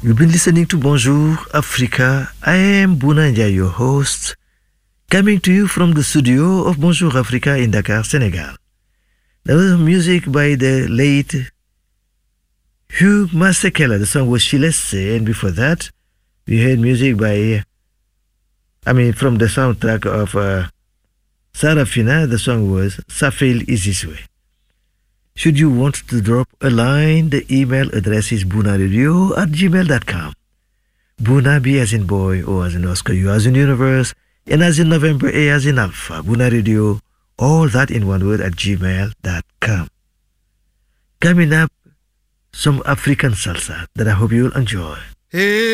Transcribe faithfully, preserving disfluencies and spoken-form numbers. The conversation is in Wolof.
You've been listening to Bonjour Africa. I am Bouna Ndiaye, your host, coming to you from the studio of Bonjour Africa in Dakar, Senegal. There was music by the late Hugh Masekela. The song was Shilesse, and before that, we heard music by, I mean, from the soundtrack of uh, Sarafina. The song was Safel Iziswe. Should you want to drop a line, the email address is boonaradio at gmail dot com. Boona, B as in boy, O as in Oscar, U as in universe, N as in November, A as in alpha. Boonaradio, all that in one word at gmail dot com. Coming up, some African salsa that I hope you'll enjoy. Hey.